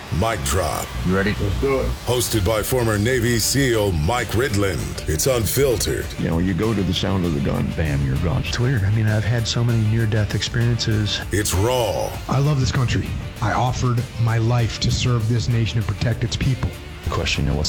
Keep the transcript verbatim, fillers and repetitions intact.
Mic Drop. You ready? Let's do it. Hosted by former Navy SEAL Mike Ridland. It's unfiltered. You know, you go to the sound of the gun, bam, you're gone. It's weird. I mean, I've had so many near-death experiences. It's raw. I love this country. I offered my life to serve this nation and protect its people. The question, you know, what's